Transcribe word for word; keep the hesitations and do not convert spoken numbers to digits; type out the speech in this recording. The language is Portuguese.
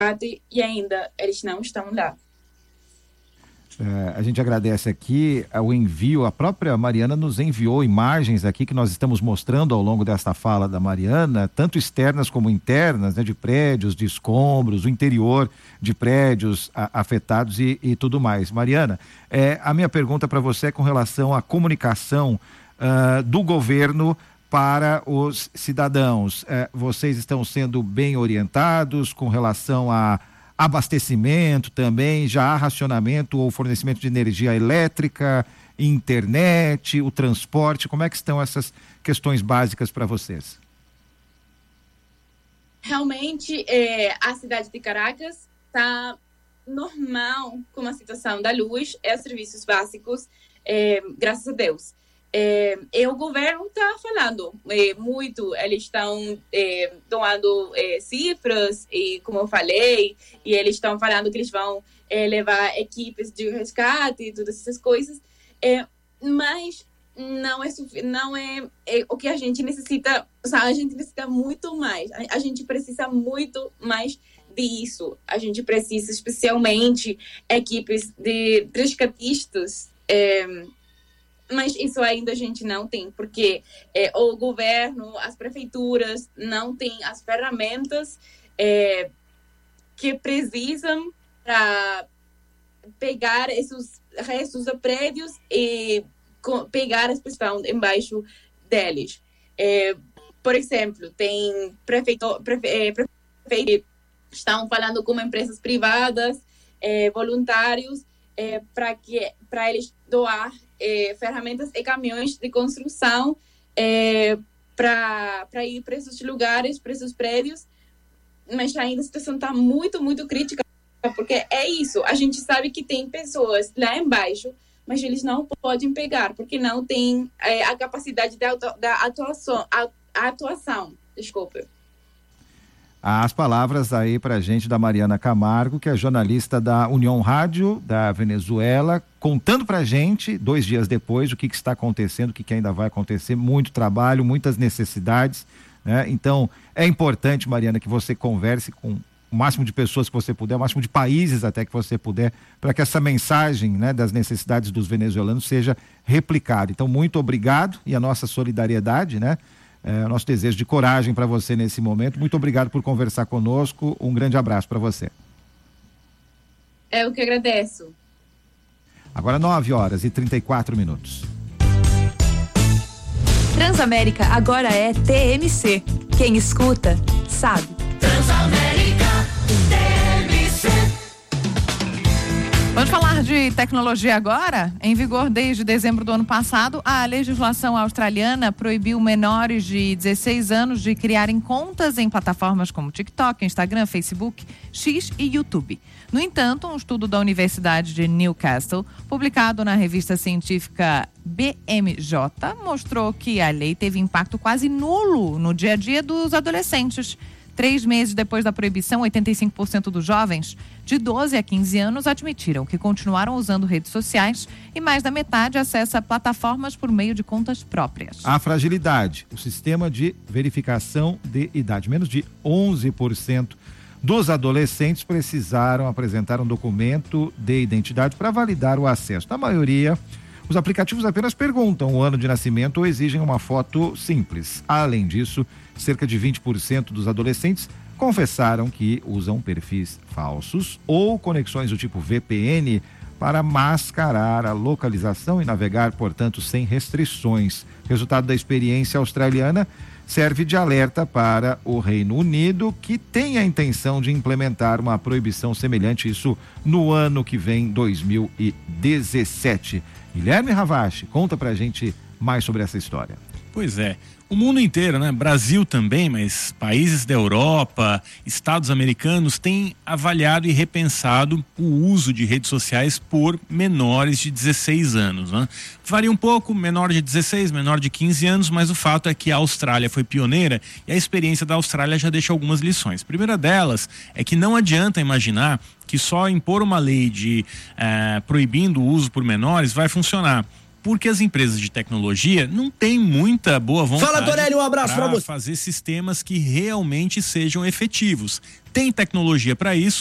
e ainda eles não estão lá. É, a gente agradece aqui o envio, a própria Mariana nos enviou imagens aqui que nós estamos mostrando ao longo desta fala da Mariana, tanto externas como internas, né, de prédios, de escombros, o interior de prédios a, afetados e, e tudo mais. Mariana, é, a minha pergunta para você é com relação à comunicação uh, do governo para os cidadãos. É, vocês estão sendo bem orientados com relação a abastecimento também, já há racionamento ou fornecimento de energia elétrica, internet, o transporte, como é que estão essas questões básicas para vocês? Realmente, é, a cidade de Caracas está normal com a situação da luz e os serviços básicos, é, graças a Deus. É, e o governo está falando é, muito, eles estão é, doando é, cifras, e como eu falei, e eles estão falando que eles vão é, levar equipes de resgate e todas essas coisas, é, mas não é, não é, é o que a gente necessita, sabe? A gente necessita muito mais, a, a gente precisa muito mais disso, a gente precisa especialmente equipes de resgatistas, é, mas isso ainda a gente não tem, porque é, o governo, as prefeituras não têm as ferramentas é, que precisam para pegar esses restos de prédios e co- pegar as pessoas embaixo deles. É, por exemplo, tem prefeito, prefe, é, prefeitos que estão falando com empresas privadas, é, voluntários, é, para que para eles doar É, ferramentas e caminhões de construção é, para ir para esses lugares, para esses prédios, mas ainda a situação está muito, muito crítica, porque é isso, a gente sabe que tem pessoas lá embaixo, mas eles não podem pegar, porque não tem é, a capacidade da, auto, da atuação, a, a atuação, desculpa. As palavras aí pra gente da Mariana Camargo, que é jornalista da União Rádio da Venezuela, contando pra gente, dois dias depois, o que, que está acontecendo, o que, que ainda vai acontecer, muito trabalho, muitas necessidades, né? Então, é importante, Mariana, que você converse com o máximo de pessoas que você puder, o máximo de países até que você puder, para que essa mensagem, né, das necessidades dos venezuelanos seja replicada. Então, muito obrigado e a nossa solidariedade, né? É, o nosso desejo de coragem para você nesse momento. Muito obrigado por conversar conosco. Um grande abraço para você. Eu que agradeço. Agora nove horas e trinta e quatro minutos. Transamérica agora é T M C. Quem escuta, sabe. Transamérica T M C. Vamos falar de tecnologia agora? Em vigor desde dezembro do ano passado, a legislação australiana proibiu menores de dezesseis anos de criarem contas em plataformas como TikTok, Instagram, Facebook, X e YouTube. No entanto, um estudo da Universidade de Newcastle, publicado na revista científica B M J, mostrou que a lei teve impacto quase nulo no dia a dia dos adolescentes. Três meses depois da proibição, oitenta e cinco por cento dos jovens de doze a quinze anos admitiram que continuaram usando redes sociais e mais da metade acessa plataformas por meio de contas próprias. A fragilidade, o sistema de verificação de idade, menos de onze por cento dos adolescentes precisaram apresentar um documento de identidade para validar o acesso. Na maioria, os aplicativos apenas perguntam o ano de nascimento ou exigem uma foto simples. Além disso, cerca de vinte por cento dos adolescentes confessaram que usam perfis falsos ou conexões do tipo V P N para mascarar a localização e navegar, portanto, sem restrições. Resultado da experiência australiana serve de alerta para o Reino Unido, que tem a intenção de implementar uma proibição semelhante, isso no ano que vem, dois mil e dezessete. Guilherme Ravache, conta pra gente mais sobre essa história. Pois é, o mundo inteiro, né? Brasil também, mas países da Europa, estados americanos têm avaliado e repensado o uso de redes sociais por menores de dezesseis anos, né? Varia um pouco, menor de dezesseis, menor de quinze anos, mas o fato é que a Austrália foi pioneira e a experiência da Austrália já deixa algumas lições. A primeira delas é que não adianta imaginar que só impor uma lei de eh, proibindo o uso por menores vai funcionar. Porque as empresas de tecnologia não têm muita boa vontade. Fala, Torelli, um abraço pra você. Fazer sistemas que realmente sejam efetivos. tem tecnologia para isso,